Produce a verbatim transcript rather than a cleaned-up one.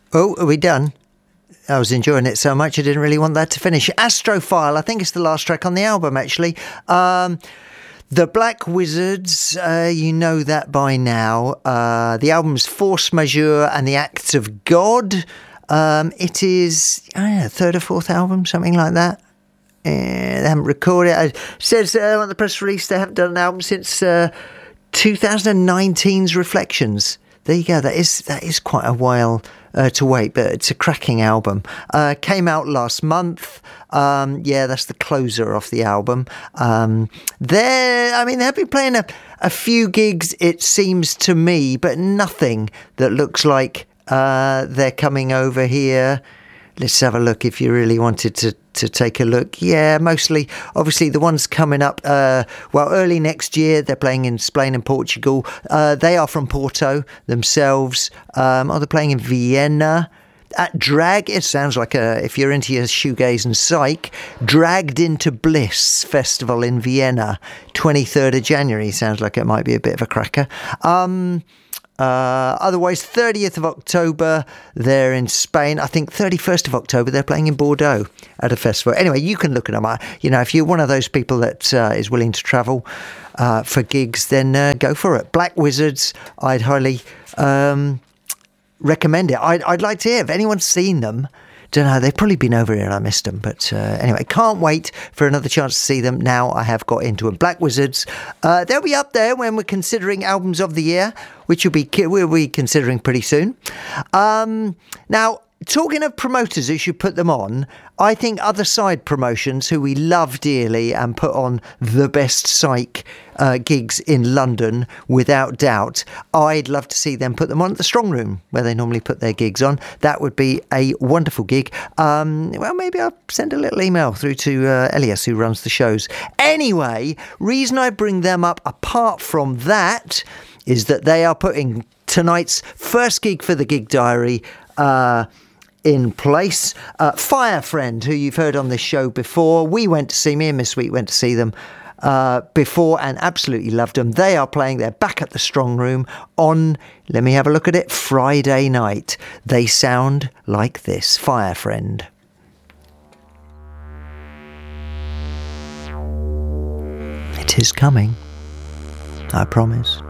Oh, are we done? I was enjoying it so much I didn't really want that to finish. Astrophile, I think it's the last track on the album, actually. Um, the Black Wizards, uh, you know that by now. Uh, the album's Force Majeure and the Acts of God. Um, it is, I don't know, third or fourth album, something like that. Uh, they haven't recorded it. It says uh, on the press release they haven't done an album since uh, twenty nineteen's Reflections. There you go. That is that is quite a while uh, to wait, but it's a cracking album. Uh, came out last month. Um, yeah, that's the closer of the album. Um, they're, I mean, they've been playing a, a few gigs, it seems to me, but nothing that looks like uh, they're coming over here. Let's have a look if you really wanted to, to take a look. Yeah, mostly, obviously, the ones coming up, uh, well, early next year, they're playing in Spain and Portugal. Uh, they are from Porto themselves. Um, oh, they're playing in Vienna. At Drag, it sounds like a, if you're into your shoegaze and psych, Dragged into Bliss Festival in Vienna, twenty-third of January. Sounds like it might be a bit of a cracker. Um... Uh, otherwise, thirtieth of October, they're in Spain. I think thirty-first of October, they're playing in Bordeaux at a festival. Anyway, you can look at them. You know, if you're one of those people that uh, is willing to travel uh, for gigs, then uh, go for it. Black Wizards, I'd highly um, recommend it. I'd, I'd like to hear if anyone's seen them. Don't know, they've probably been over here and I missed them. But uh, anyway, can't wait for another chance to see them. Now I have got into them. Black Wizards, uh, they'll be up there when we're considering albums of the year, which will be we'll be considering pretty soon. Um, now, talking of promoters who should put them on, I think Other Side Promotions, who we love dearly and put on the best psych uh, gigs in London, without doubt, I'd love to see them put them on at the Strong Room, where they normally put their gigs on. That would be a wonderful gig. Um, well, maybe I'll send a little email through to uh, Elias, who runs the shows. Anyway, reason I bring them up, apart from that, is that they are putting tonight's first gig for the Gig Diary uh in place. Uh, Fire Friend, who you've heard on this show before. We went to see, me and Miss Sweet went to see them uh, before and absolutely loved them. They are playing, they're back at the Strong Room on, let me have a look at it, Friday night. They sound like this. Fire Friend. It is coming, I promise.